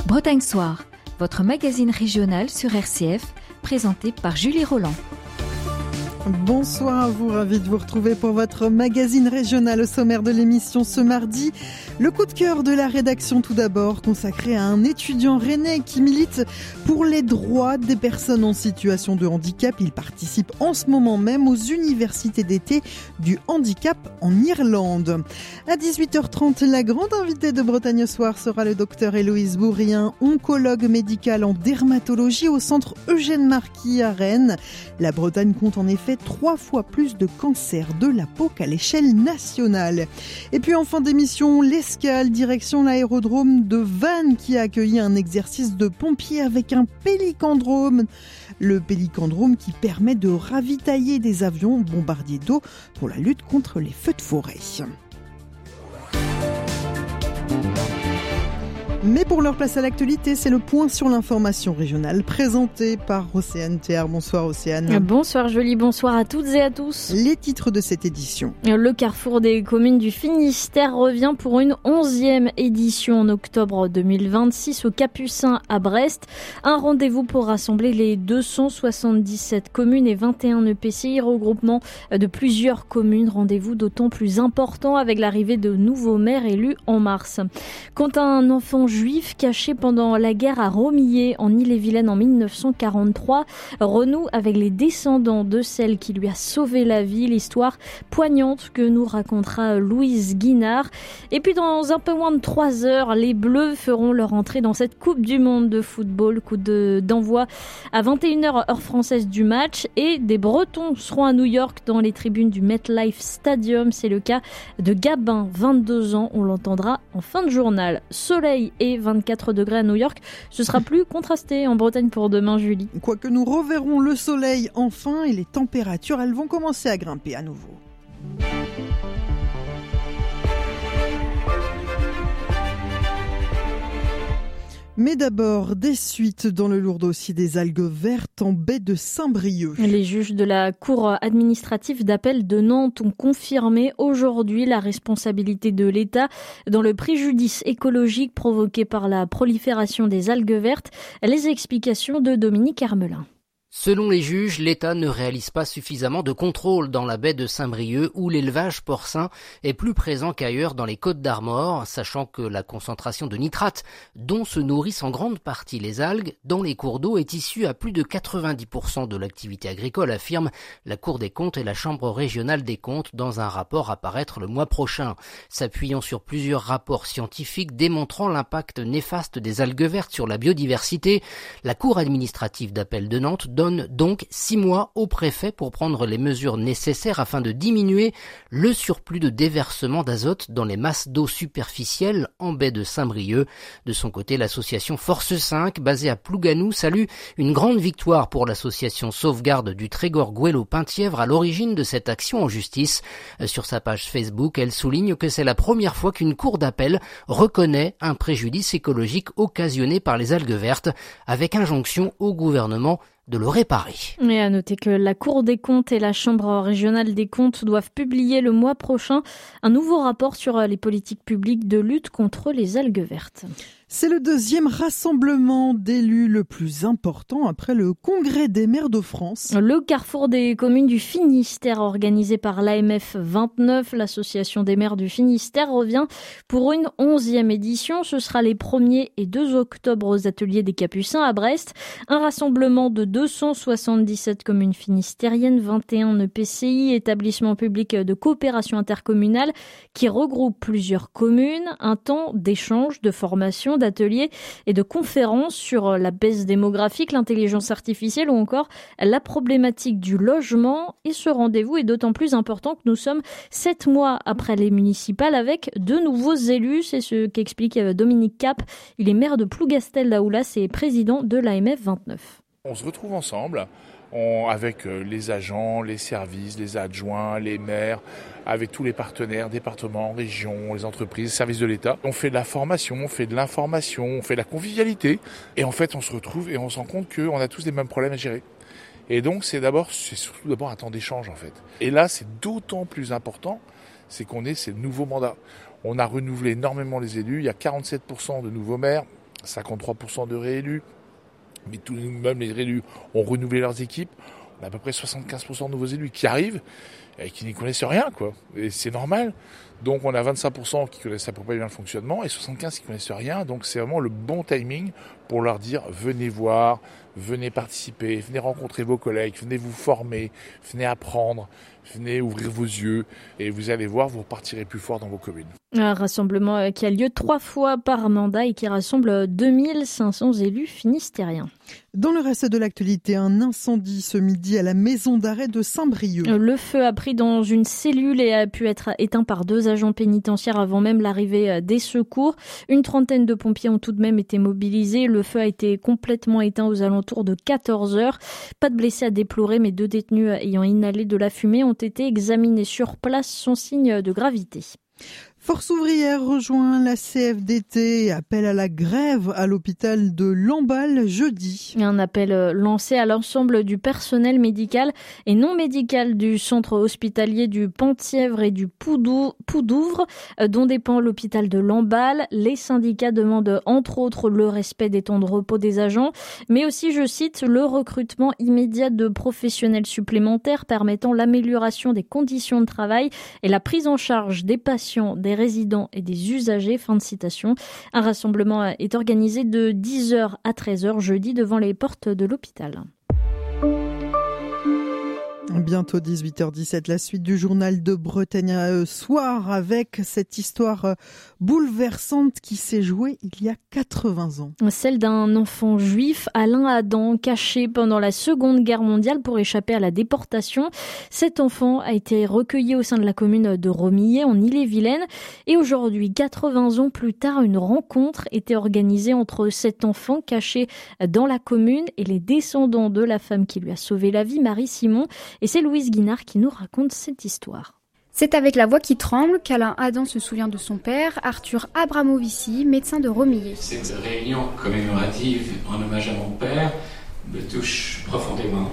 Bretagne Soir, votre magazine régional sur RCF, présenté par Julie Roland. Bonsoir à vous, ravi de vous retrouver pour votre magazine régional. Au sommaire de l'émission ce mardi, le coup de cœur de la rédaction tout d'abord, consacré à un étudiant rennais qui milite pour les droits des personnes en situation de handicap. Il participe en ce moment même aux universités d'été du handicap en Irlande. À 18h30, la grande invitée de Bretagne Soir sera le docteur Héloïse Bourrien, oncologue médicale en dermatologie au centre Eugène Marquis à Rennes. La Bretagne compte en effet 3 fois plus de cancers de la peau qu'à l'échelle nationale. Et puis en fin d'émission, l'escale direction l'aérodrome de Vannes qui a accueilli un exercice de pompiers avec un pélicandrome. Le pélicandrome qui permet de ravitailler des avions bombardiers d'eau pour la lutte contre les feux de forêt. Mais pour leur place à l'actualité, c'est le point sur l'information régionale présenté par Océane Théard. Bonsoir Océane. Bonsoir Julie, bonsoir à toutes et à tous. Les titres de cette édition. Le Carrefour des communes du Finistère revient pour une 11e édition en octobre 2026 au Capucin à Brest. Un rendez-vous pour rassembler les 277 communes et 21 EPCI, regroupement de plusieurs communes. Rendez-vous d'autant plus important avec l'arrivée de nouveaux maires élus en mars. Quand un enfant juif caché pendant la guerre à Romillé en Ille-et-Vilaine en 1943 renoue avec les descendants de celle qui lui a sauvé la vie. L'histoire poignante que nous racontera Louise Guinard. Et puis dans un peu moins de 3 heures, les Bleus feront leur entrée dans cette Coupe du Monde de football. Coup d'envoi à 21h heure française du match et des Bretons seront à New York dans les tribunes du MetLife Stadium. C'est le cas de Gabin, 22 ans. On l'entendra en fin de journal. Soleil et 24 degrés à New York. Ce sera plus contrasté en Bretagne pour demain, Julie. Quoique nous reverrons le soleil enfin et les températures, elles vont commencer à grimper à nouveau. Mais d'abord, des suites dans le lourd dossier des algues vertes en baie de Saint-Brieuc. Les juges de la Cour administrative d'appel de Nantes ont confirmé aujourd'hui la responsabilité de l'État dans le préjudice écologique provoqué par la prolifération des algues vertes. Les explications de Dominique Hermelin. Selon les juges, l'État ne réalise pas suffisamment de contrôle dans la baie de Saint-Brieuc où l'élevage porcin est plus présent qu'ailleurs dans les Côtes-d'Armor, sachant que la concentration de nitrates, dont se nourrissent en grande partie les algues, dans les cours d'eau est issue à plus de 90% de l'activité agricole, affirme la Cour des comptes et la Chambre régionale des comptes dans un rapport à paraître le mois prochain. S'appuyant sur plusieurs rapports scientifiques démontrant l'impact néfaste des algues vertes sur la biodiversité, la Cour administrative d'appel de Nantes donne donc 6 mois au préfet pour prendre les mesures nécessaires afin de diminuer le surplus de déversement d'azote dans les masses d'eau superficielles en baie de Saint-Brieuc. De son côté, l'association Force 5, basée à Plouganou, salue une grande victoire pour l'association Sauvegarde du Trégor Gouello-Penthièvre à l'origine de cette action en justice. Sur sa page Facebook, elle souligne que c'est la première fois qu'une cour d'appel reconnaît un préjudice écologique occasionné par les algues vertes, avec injonction au gouvernement de le réparer. Et à noter que la Cour des comptes et la Chambre régionale des comptes doivent publier le mois prochain un nouveau rapport sur les politiques publiques de lutte contre les algues vertes. C'est le 2e rassemblement d'élus le plus important après le Congrès des maires de France. Le Carrefour des communes du Finistère, organisé par l'AMF 29, l'association des maires du Finistère, revient pour une 11e édition. Ce sera les 1er et 2 octobre aux ateliers des Capucins à Brest. Un rassemblement de 277 communes finistériennes, 21 EPCI, établissements publics de coopération intercommunale, qui regroupe plusieurs communes. Un temps d'échange, de formation, d'ateliers et de conférences sur la baisse démographique, l'intelligence artificielle ou encore la problématique du logement. Et ce rendez-vous est d'autant plus important que nous sommes 7 mois après les municipales avec de nouveaux élus. C'est ce qu'explique Dominique Cap. Il est maire de Plougastel-Daoulas et président de l'AMF 29. On se retrouve ensemble avec les agents, les services, les adjoints, les maires, avec tous les partenaires, départements, régions, les entreprises, services de l'État. On fait de la formation, on fait de l'information, on fait de la convivialité. Et en fait, on se retrouve et on se rend compte qu'on a tous les mêmes problèmes à gérer. Et donc, c'est surtout d'abord un temps d'échange, en fait. Et là, c'est d'autant plus important, c'est qu'on est ces nouveaux mandats. On a renouvelé énormément les élus. Il y a 47% de nouveaux maires, 53% de réélus. Mais même les réélus ont renouvelé leurs équipes. On a à peu près 75% de nouveaux élus qui arrivent et qui n'y connaissent rien, quoi. Et c'est normal. Donc on a 25% qui connaissent à peu près bien le fonctionnement et 75% qui connaissent rien. Donc c'est vraiment le bon timing pour leur dire venez voir, venez participer, venez rencontrer vos collègues, venez vous former, venez apprendre, venez ouvrir vos yeux et vous allez voir, vous repartirez plus fort dans vos communes. Un rassemblement qui a lieu 3 fois par mandat et qui rassemble 2500 élus finistériens. Dans le reste de l'actualité, un incendie ce midi à la maison d'arrêt de Saint-Brieuc. Le feu a pris dans une cellule et a pu être éteint par 2 agents pénitentiaires avant même l'arrivée des secours. Une trentaine de pompiers ont tout de même été mobilisés. Le feu a été complètement éteint aux alentours de 14h. Pas de blessés à déplorer, mais 2 détenus ayant inhalé de la fumée ont été examinés sur place sans signe de gravité. Force ouvrière rejoint la CFDT et appelle à la grève à l'hôpital de Lamballe jeudi. Un appel lancé à l'ensemble du personnel médical et non médical du centre hospitalier du Penthièvre et du Poudouvre, dont dépend l'hôpital de Lamballe. Les syndicats demandent entre autres le respect des temps de repos des agents, mais aussi, je cite, le recrutement immédiat de professionnels supplémentaires permettant l'amélioration des conditions de travail et la prise en charge des patients, des résidents et des usagers. Fin de citation. Un rassemblement est organisé de 10h à 13h jeudi devant les portes de l'hôpital. Bientôt 18h17, la suite du journal de Bretagne soir avec cette histoire bouleversante qui s'est jouée il y a 80 ans. Celle d'un enfant juif, Alain Adam, caché pendant la Seconde Guerre mondiale pour échapper à la déportation. Cet enfant a été recueilli au sein de la commune de Romillet en Ille-et-Vilaine. Et aujourd'hui, 80 ans plus tard, une rencontre était organisée entre cet enfant caché dans la commune et les descendants de la femme qui lui a sauvé la vie, Marie Simon. Et c'est Louise Guinard qui nous raconte cette histoire. C'est avec la voix qui tremble qu'Alain Adam se souvient de son père, Arthur Abramovici, médecin de Romillet. Cette réunion commémorative en hommage à mon père me touche profondément.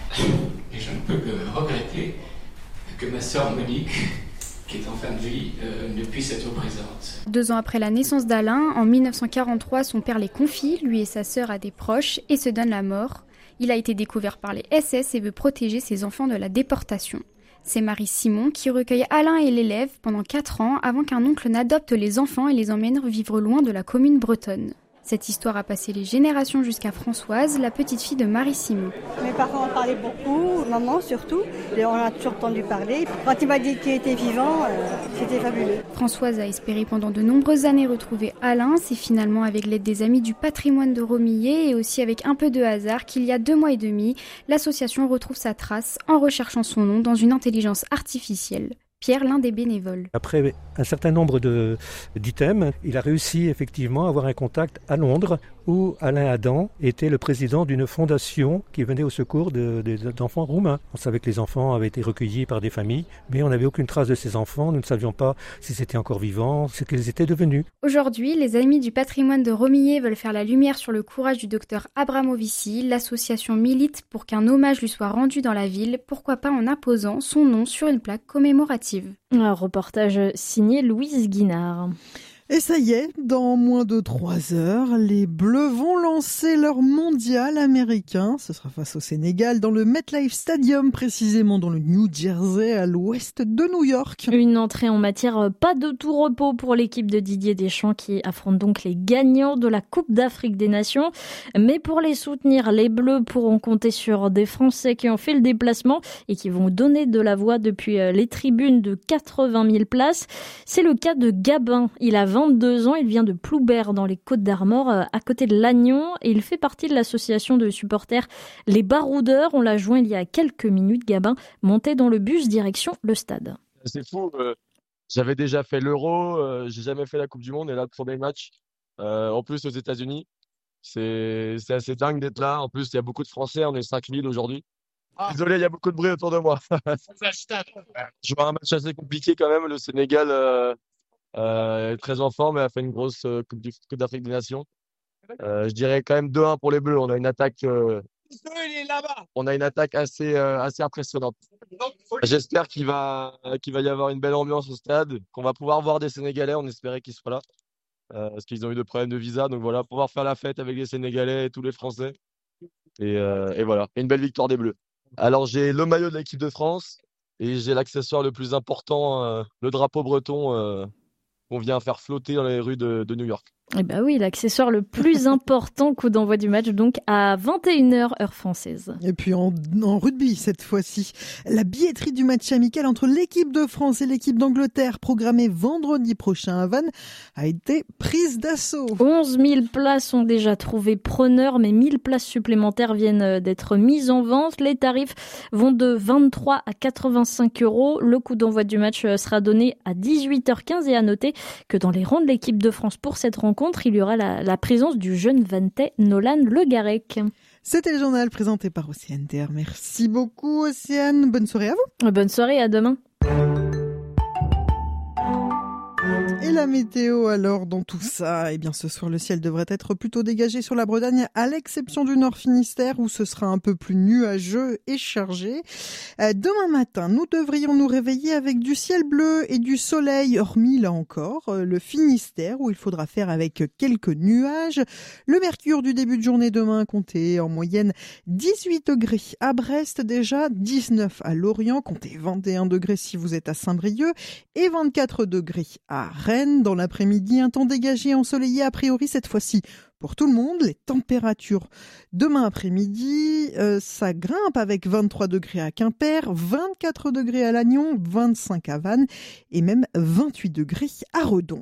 Et je ne peux que regretter que ma sœur Monique, qui est en fin de vie, ne puisse être présente. 2 ans après la naissance d'Alain, en 1943, son père les confie, lui et sa sœur, à des proches et se donne la mort. Il a été découvert par les SS et veut protéger ses enfants de la déportation. C'est Marie Simon qui recueille Alain et l'élève pendant 4 ans avant qu'un oncle n'adopte les enfants et les emmène vivre loin de la commune bretonne. Cette histoire a passé les générations jusqu'à Françoise, la petite fille de Marie Simon. Mes parents en parlaient beaucoup, maman surtout, et on a toujours entendu parler. Quand il m'a dit qu'il était vivant, c'était fabuleux. Françoise a espéré pendant de nombreuses années retrouver Alain. C'est finalement avec l'aide des Amis du patrimoine de Romillet et aussi avec un peu de hasard qu'il y a 2 mois et demi, l'association retrouve sa trace en recherchant son nom dans une intelligence artificielle. Pierre, l'un des bénévoles. Après un certain nombre d'items, il a réussi effectivement à avoir un contact à Londres où Alain Adam était le président d'une fondation qui venait au secours d'enfants roumains. On savait que les enfants avaient été recueillis par des familles, mais on n'avait aucune trace de ces enfants. Nous ne savions pas s'ils étaient encore vivants, ce qu'ils étaient devenus. Aujourd'hui, les Amis du patrimoine de Romillet veulent faire la lumière sur le courage du docteur Abramovici. L'association milite pour qu'un hommage lui soit rendu dans la ville, pourquoi pas en apposant son nom sur une plaque commémorative. Un reportage signé Louise Guinard. Et ça y est, dans moins de 3 heures, les Bleus vont lancer leur mondial américain. Ce sera face au Sénégal dans le MetLife Stadium, précisément dans le New Jersey, à l'ouest de New York. Une entrée en matière pas de tout repos pour l'équipe de Didier Deschamps qui affronte donc les gagnants de la Coupe d'Afrique des Nations. Mais pour les soutenir, les Bleus pourront compter sur des Français qui ont fait le déplacement et qui vont donner de la voix depuis les tribunes de 80 000 places. C'est le cas de Gabin. Il a 22 ans, il vient de Ploubert dans les Côtes-d'Armor, à côté de Lannion, et il fait partie de l'association de supporters Les Baroudeurs. On l'a joint il y a quelques minutes, Gabin, monté dans le bus direction le stade. C'est fou, j'avais déjà fait l'Euro, j'ai jamais fait la Coupe du Monde, et là le premier match, en plus aux États-Unis, c'est assez dingue d'être là. En plus, il y a beaucoup de Français, on est 5000 aujourd'hui. Désolé, il y a beaucoup de bruit autour de moi. Je vois un match assez compliqué quand même, le Sénégal... très en forme et a fait une grosse Coupe d'Afrique des Nations. Je dirais quand même 2-1 pour les Bleus. On a une attaque, assez impressionnante. J'espère qu'il va y avoir une belle ambiance au stade, qu'on va pouvoir voir des Sénégalais. On espérait qu'ils soient là. parce qu'ils ont eu des problèmes de visa. Donc voilà, pouvoir faire la fête avec les Sénégalais et tous les Français. Et voilà, et une belle victoire des Bleus. Alors j'ai le maillot de l'équipe de France et j'ai l'accessoire le plus important, le drapeau breton qu'on vient faire flotter dans les rues de New York. Eh ben oui, l'accessoire le plus important, coup d'envoi du match, donc à 21h, heure française. Et puis en rugby, cette fois-ci, la billetterie du match amical entre l'équipe de France et l'équipe d'Angleterre, programmée vendredi prochain à Vannes, a été prise d'assaut. 11 000 places ont déjà trouvé preneur, mais 1000 places supplémentaires viennent d'être mises en vente. Les tarifs vont de 23 à 85 €. Le coup d'envoi du match sera donné à 18h15 et à noter que dans les rangs de l'équipe de France pour cette rencontre, il y aura la présence du jeune Vantais Nolan Le Garec. C'était le journal présenté par Océane Terre. Merci beaucoup Océane. Bonne soirée à vous. Bonne soirée, à demain. Et la météo alors dans tout ça, eh bien ce soir le ciel devrait être plutôt dégagé sur la Bretagne à l'exception du Nord Finistère où ce sera un peu plus nuageux et chargé. Demain matin, nous devrions nous réveiller avec du ciel bleu et du soleil, hormis là encore le Finistère où il faudra faire avec quelques nuages. Le mercure du début de journée demain comptez en moyenne 18 degrés à Brest déjà, 19 à Lorient, comptez 21 degrés si vous êtes à Saint-Brieuc et 24 degrés à Rennes. Dans l'après-midi, un temps dégagé et ensoleillé a priori cette fois-ci pour tout le monde. Les températures demain après-midi, ça grimpe avec 23 degrés à Quimper, 24 degrés à Lannion, 25 à Vannes et même 28 degrés à Redon.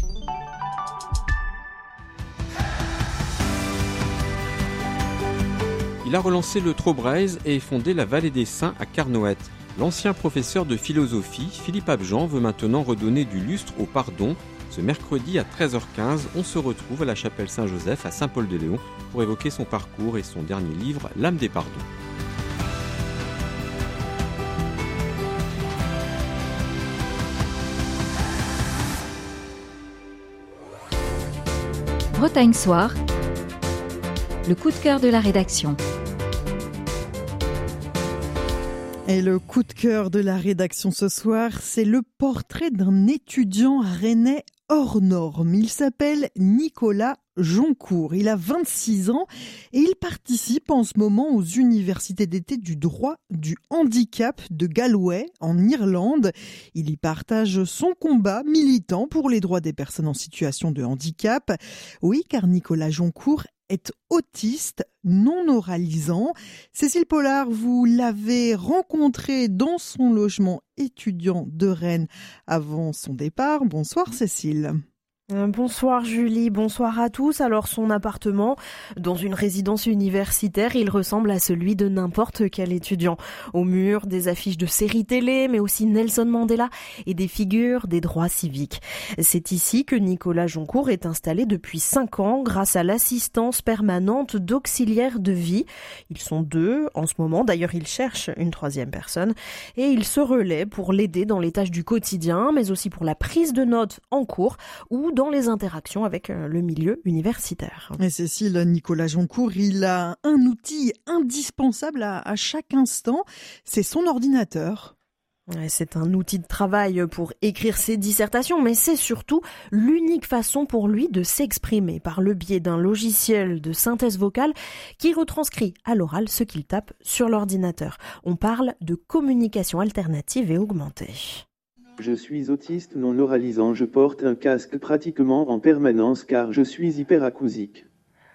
Il a relancé le Trobraise et fondé la Vallée des Saints à Carnoët. L'ancien professeur de philosophie, Philippe Abjean, veut maintenant redonner du lustre au pardon. Ce mercredi à 13h15, on se retrouve à la chapelle Saint-Joseph à Saint-Paul-de-Léon pour évoquer son parcours et son dernier livre, L'âme des pardons. Bretagne Soir, le coup de cœur de la rédaction. Et le coup de cœur de la rédaction ce soir, c'est le portrait d'un étudiant rennais hors norme. Il s'appelle Nicolas Joncourt. Il a 26 ans et il participe en ce moment aux universités d'été du droit du handicap de Galway en Irlande. Il y partage son combat militant pour les droits des personnes en situation de handicap. Oui, car Nicolas Joncourt est autiste non oralisant. Cécile Pollard, vous l'avez rencontré dans son logement étudiant de Rennes avant son départ. Bonsoir Cécile. Bonsoir Julie, bonsoir à tous. Alors son appartement, dans une résidence universitaire, il ressemble à celui de n'importe quel étudiant. Au mur, des affiches de séries télé, mais aussi Nelson Mandela et des figures des droits civiques. C'est ici que Nicolas Joncourt est installé depuis 5 ans grâce à l'assistance permanente d'auxiliaires de vie. Ils sont 2 en ce moment, d'ailleurs il cherche une 3e personne et il se relaie pour l'aider dans les tâches du quotidien, mais aussi pour la prise de notes en cours ou dans les interactions avec le milieu universitaire. Et Cécile, Nicolas Joncourt, il a un outil indispensable à chaque instant, c'est son ordinateur. C'est un outil de travail pour écrire ses dissertations, mais c'est surtout l'unique façon pour lui de s'exprimer par le biais d'un logiciel de synthèse vocale qui retranscrit à l'oral ce qu'il tape sur l'ordinateur. On parle de communication alternative et augmentée. Je suis autiste non oralisant, je porte un casque pratiquement en permanence car je suis hyperacousique.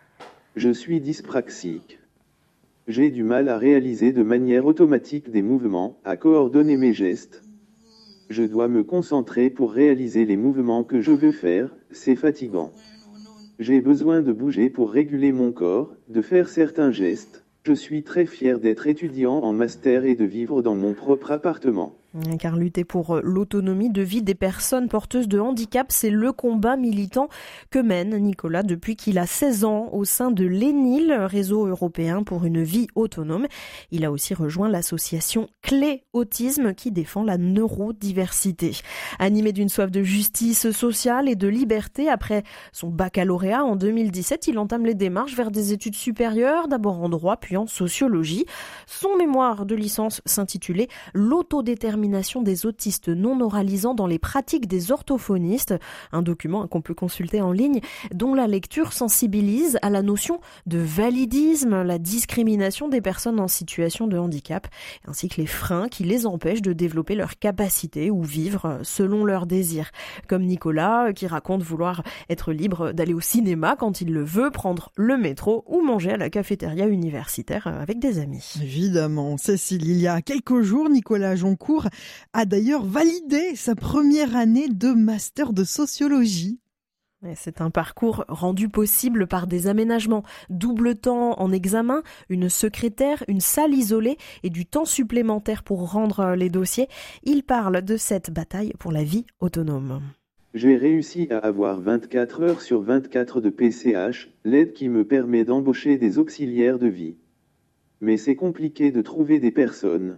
Je suis dyspraxique. J'ai du mal à réaliser de manière automatique des mouvements, à coordonner mes gestes. Je dois me concentrer pour réaliser les mouvements que je veux faire, c'est fatigant. J'ai besoin de bouger pour réguler mon corps, de faire certains gestes. Je suis très fier d'être étudiant en master et de vivre dans mon propre appartement. Car lutter pour l'autonomie de vie des personnes porteuses de handicap, c'est le combat militant que mène Nicolas depuis qu'il a 16 ans au sein de l'ENIL, réseau européen pour une vie autonome. Il a aussi rejoint l'association Clé Autisme qui défend la neurodiversité. Animé d'une soif de justice sociale et de liberté, après son baccalauréat en 2017, il entame les démarches vers des études supérieures, d'abord en droit puis en sociologie. Son mémoire de licence s'intitulait « L'autodétermination d'autodétermination des autistes non oralisants dans les pratiques des orthophonistes, un document qu'on peut consulter en ligne, dont la lecture sensibilise à la notion de validisme, la discrimination des personnes en situation de handicap, ainsi que les freins qui les empêchent de développer leurs capacités ou vivre selon leurs désirs. Comme Nicolas, qui raconte vouloir être libre d'aller au cinéma quand il le veut, prendre le métro ou manger à la cafétéria universitaire avec des amis. Évidemment, Cécile, il y a quelques jours, Nicolas Joncourt a d'ailleurs validé sa première année de master de sociologie. C'est un parcours rendu possible par des aménagements. Double temps en examen, une secrétaire, une salle isolée et du temps supplémentaire pour rendre les dossiers. Il parle de cette bataille pour la vie autonome. J'ai réussi à avoir 24 heures sur 24 de PCH, l'aide qui me permet d'embaucher des auxiliaires de vie. Mais c'est compliqué de trouver des personnes.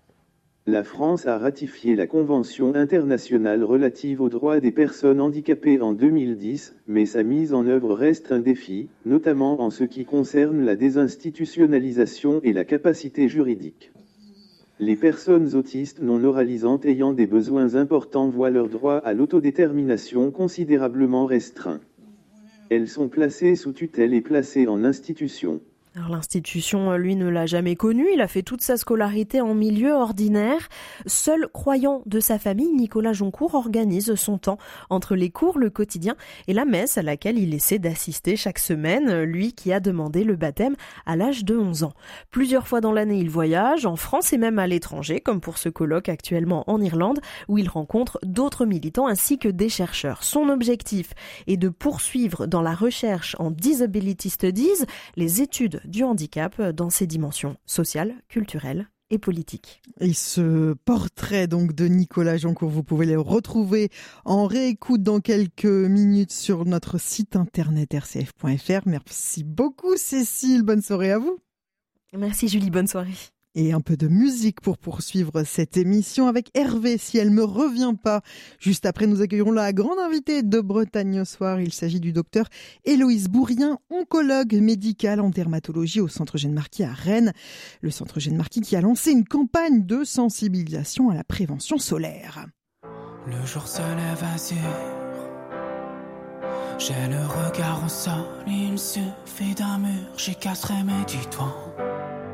La France a ratifié la Convention internationale relative aux droits des personnes handicapées en 2010, mais sa mise en œuvre reste un défi, notamment en ce qui concerne la désinstitutionnalisation et la capacité juridique. Les personnes autistes non oralisantes ayant des besoins importants voient leur droit à l'autodétermination considérablement restreint. Elles sont placées sous tutelle et placées en institution. Alors l'institution, lui, ne l'a jamais connu. Il a fait toute sa scolarité en milieu ordinaire. Seul croyant de sa famille, Nicolas Joncourt organise son temps entre les cours, le quotidien et la messe à laquelle il essaie d'assister chaque semaine, lui qui a demandé le baptême à l'âge de 11 ans. Plusieurs fois dans l'année, il voyage, en France et même à l'étranger, comme pour ce colloque actuellement en Irlande, où il rencontre d'autres militants ainsi que des chercheurs. Son objectif est de poursuivre dans la recherche en Disability Studies les études du handicap dans ses dimensions sociales, culturelles et politiques. Et ce portrait donc de Nicolas Joncourt, vous pouvez le retrouver en réécoute dans quelques minutes sur notre site internet rcf.fr. Merci beaucoup Cécile, bonne soirée à vous. Merci Julie, bonne soirée. Et un peu de musique pour poursuivre cette émission avec Hervé, si elle me revient pas. Juste après, nous accueillerons la grande invitée de Bretagne au soir. Il s'agit du docteur Héloïse Bourrien, oncologue médicale en dermatologie au Centre Eugène Marquis à Rennes. Le Centre Eugène Marquis qui a lancé une campagne de sensibilisation à la prévention solaire. Le jour se lève azur, j'ai le regard au sol, il me suffit d'un mur, j'y casserai mes 10 doigts.